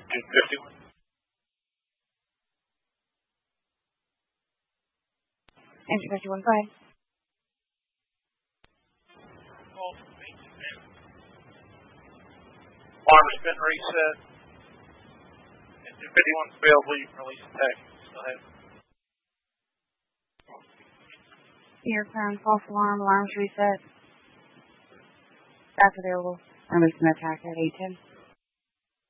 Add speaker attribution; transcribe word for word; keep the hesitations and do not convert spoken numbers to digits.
Speaker 1: two fifty-one.
Speaker 2: Engine fifty-one, go ahead.
Speaker 1: Alarm has been reset. Engine fifty-one failed. Will you release the package? Go ahead.
Speaker 2: Aircraft false alarm, alarms reset. That's available. Releasing the attack at eight ten.